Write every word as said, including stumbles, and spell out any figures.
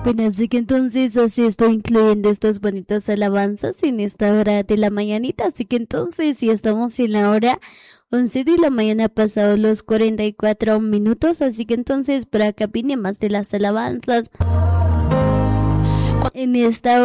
Bueno, así que entonces así estoy incluyendo estas bonitas alabanzas en esta hora de la mañanita. Así que entonces si estamos en la hora once de la mañana pasados los cuarenta y cuatro minutos. Así que entonces por acá viene más de las alabanzas. En esta